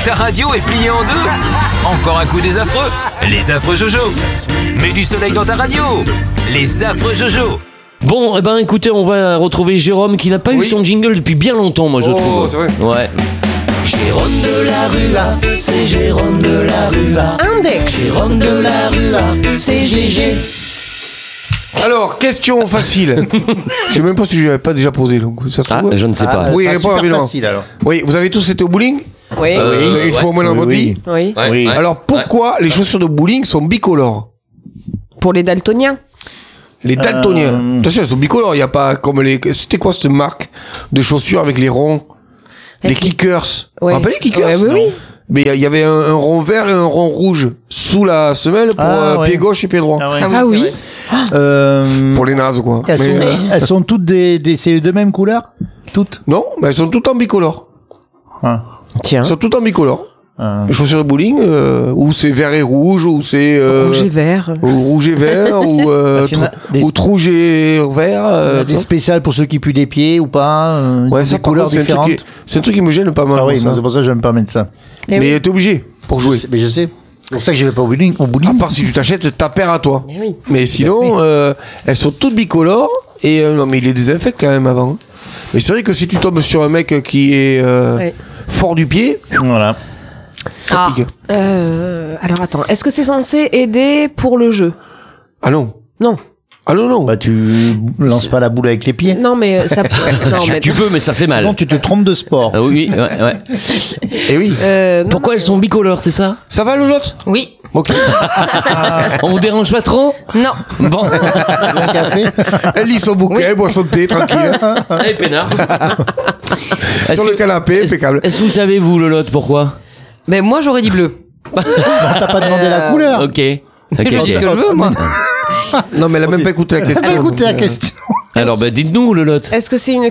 Ta radio est pliée en deux. Encore un coup des affreux. Les affreux Jojo. Mets du soleil dans ta radio. Les affreux Jojo. Bon, écoutez, on va retrouver Jérôme qui n'a pas eu son jingle depuis bien longtemps, moi je trouve. C'est vrai. Ouais. Jérôme de la Rua, c'est Jérôme de la Rua. Index. Jérôme de la Rua, c'est GG. Alors, question facile. Je sais même pas si je l'avais pas déjà posé, donc ça se trouve. Je ne sais pas. Oui, c'est réponds super rapidement. facile alors. Oui, vous avez tous été au bowling Oui. Une fois au moins dans votre vie. Oui. Oui. Alors, pourquoi les chaussures de bowling sont bicolores? Pour les daltoniens. Les daltoniens. Attention, elles sont bicolores. Il y a pas comme les. C'était quoi cette marque de chaussures avec les ronds? Les kickers. Vous vous rappelez les kickers? Oui. Mais il y avait un rond vert et un rond rouge sous la semelle pour pied gauche et pied droit. Ah oui. Pour les nazes, quoi. Elles sont toutes c'est de même couleur? Toutes? Non, mais elles sont toutes en bicolore. Tiens. Elles sont toutes en bicolore. Les chaussures de bowling, ou c'est vert et rouge, ou c'est Rouge et vert. ou rouge et vert, ou rouge et vert. Des spéciales pour ceux qui puent des pieds ou pas? Ouais, des ça par couleurs contre, différentes. c'est un truc qui me gêne pas mal. Ah oui, ça. c'est pour ça que j'aime pas mettre ça. Mais t'es obligé pour jouer. Mais je sais. C'est pour ça que je vais pas au bowling. À part si tu t'achètes ta paire à toi. Oui. Mais sinon, elles sont toutes bicolores. Et non, mais il les désinfecte quand même avant. Mais c'est vrai que si tu tombes sur un mec qui est fort du pied, Voilà. ça pique. Alors attends, est-ce que c'est censé aider pour le jeu? Ah non. Non. Ah non, non. Bah, tu lances pas la boule avec les pieds. Non, mais ça. Non, mais Tu peux, mais ça fait mal. Sinon, tu te trompes de sport. Ah oui, ouais. Et oui. non, Pourquoi elles sont bicolores, c'est ça? Ça va, Lolotte? Oui. Ok. On vous dérange pas trop? Non. Bon. Un café. Elle lit son bouquin, elle boit son thé, tranquille. Allez, peinard. Sur le canapé, impeccable. Est-ce que vous savez, vous, Lolotte, pourquoi? Mais moi, j'aurais dit bleu. T'as pas demandé la couleur. Ok. Je dis ce que je veux, moi. Non, mais elle a même pas écouté la question. T'as pas écouté la donc, question. Alors, dites-nous, Lolotte. Est-ce que c'est une.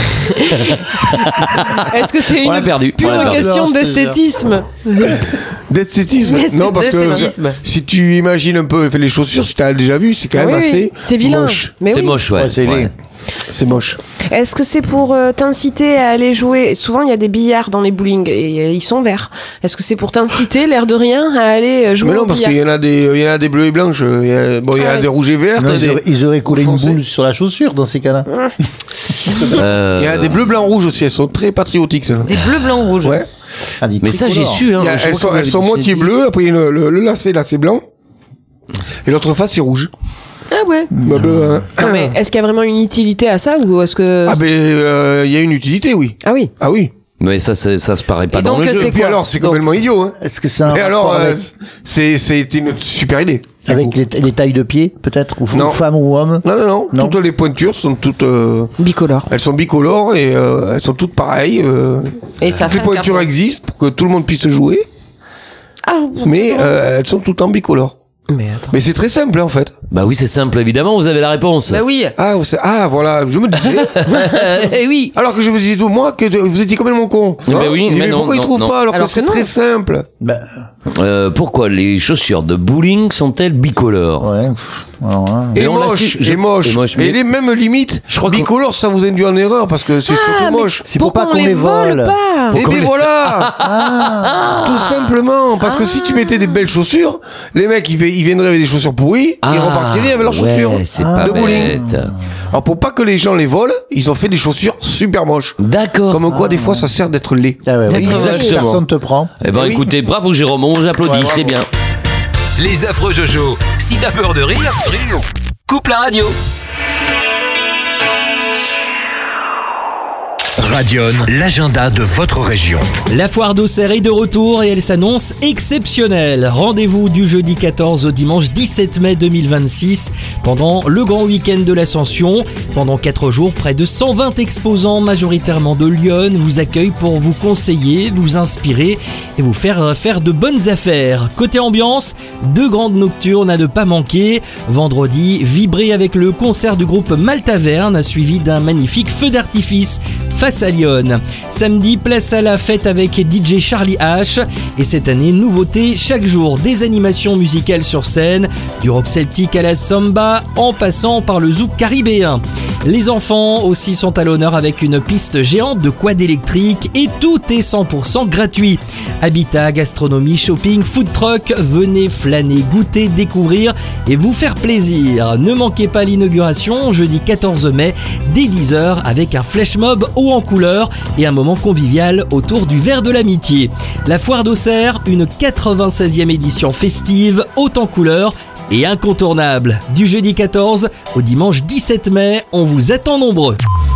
Est-ce que c'est On l'a une perdu. pure On l'a perdu. question Non, je te d'esthétisme? D'esthétisme. Non, parce que D'esthétisme. si tu imagines un peu les chaussures, si t'as déjà vu, c'est quand même Oui, assez c'est vilain. moche. Mais C'est oui. moche, ouais. Ouais, c'est laid. C'est moche. Est-ce que c'est pour t'inciter à aller jouer? Souvent, il y a des billards dans les bowling et ils sont verts. Est-ce que c'est pour t'inciter, l'air de rien, à aller jouer Mais non, au parce billard? qu'il y en a des bleus et blanches. Il y a ouais. des rouges et verts. Non, ils auraient collé une foncés. boule sur la chaussure dans ces cas-là. Il y a des bleus, blancs, rouges aussi. Elles sont très patriotiques, celles-là. Des bleus, blancs, rouges. Ouais. Ah, des Mais ça, j'ai tricolores. su, hein. Elles sont moitié bleues, après le lacet, là, c'est blanc. Et l'autre face, c'est rouge. Ah ouais. Bah, bleu, hein. Non, mais est-ce qu'il y a vraiment une utilité à ça ou est-ce que. Ah, ben, il y a une utilité, oui. Ah oui. Ah oui. Mais ça se paraît pas Et dans donc, le jeu. c'est Et puis quoi alors, c'est Donc- complètement idiot, hein. Est-ce que c'est un Et alors, rapport avec, c'était une super idée. avec les tailles de pieds, peut-être, ou Non. femmes ou hommes? Non. Non. Toutes les pointures sont toutes. Bicolore. Elles sont bicolores et elles sont toutes pareilles. Et ça Toutes les fait un pointures carton. existent pour que tout le monde puisse jouer, Ah, mais elles sont toutes en bicolore. mais attends. Mais c'est très simple, hein, en fait. Bah oui, c'est simple, évidemment, vous avez la réponse. Bah oui. Voilà, je me disais. Eh oui. Alors que je me disais tout, moi, que vous étiez complètement con. Mais oui, Et mais non, pourquoi ils non, trouvent non. pas alors Alors que c'est que non. très simple? Bah, Pourquoi les chaussures de bowling sont-elles bicolores? ouais. Alors, hein. Et Mais on l'a moche, su- et moche. et moche, Et mais- les mêmes limites, Je crois que- bicolore, ça vous induit en erreur parce que c'est surtout moche. C'est pour Pourquoi pas on qu'on les vole. pas? Et bien voilà. Tout simplement, parce que si tu mettais des belles chaussures, les mecs ils viendraient avec des chaussures pourries, ils repartiraient avec leurs chaussures c'est pas de bowling. bête. Alors pour pas que les gens les volent, ils ont fait des chaussures super moches. D'accord. Comme quoi des fois ça sert d'être laid. Ah ouais, oui. Exactement. Personne te prend. Eh ben Eh oui. écoutez, bravo Jérôme, on vous applaudit, Ouais, bravo. c'est bien. Les affreux Jojo. Si t'as peur de rire, coupe la radio. Radion, l'agenda de votre région. La foire d'Auxerre est de retour et elle s'annonce exceptionnelle. Rendez-vous du jeudi 14 au dimanche 17 mai 2026 pendant le grand week-end de l'Ascension. Pendant 4 jours, près de 120 exposants majoritairement de Lyon vous accueillent pour vous conseiller, vous inspirer et vous faire de bonnes affaires. Côté ambiance, 2 grandes nocturnes à ne pas manquer. Vendredi, vibrez avec le concert du groupe Maltaverne suivi d'un magnifique feu d'artifice. face à Lyon. Samedi, place à la fête avec DJ Charlie H. Et cette année, nouveauté, chaque jour, des animations musicales sur scène, du rock celtique à la samba, en passant par le zouk caribéen. Les enfants aussi sont à l'honneur avec une piste géante de quad électrique et tout est 100% gratuit. Habitat, gastronomie, shopping, food truck, venez flâner, goûter, découvrir et vous faire plaisir. Ne manquez pas l'inauguration jeudi 14 mai dès 10h avec un flash mob haut en couleur et un moment convivial autour du verre de l'amitié. La foire d'Auxerre, une 96e édition festive, haute en couleur et incontournable. Du jeudi 14 au dimanche 17 mai, on vous attend nombreux.